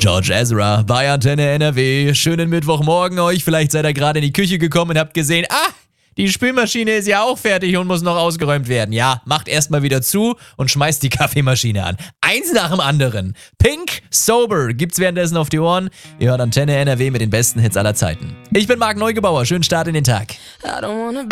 George Ezra bei Antenne NRW. Schönen Mittwochmorgen euch. Vielleicht seid ihr gerade in die Küche gekommen und habt gesehen, die Spülmaschine ist ja auch fertig und muss noch ausgeräumt werden. Ja, macht erstmal wieder zu und schmeißt die Kaffeemaschine an. Eins nach dem anderen. Pink Sober gibt's währenddessen auf die Ohren. Ihr hört Antenne NRW mit den besten Hits aller Zeiten. Ich bin Marc Neugebauer. Schönen Start in den Tag. I don't wanna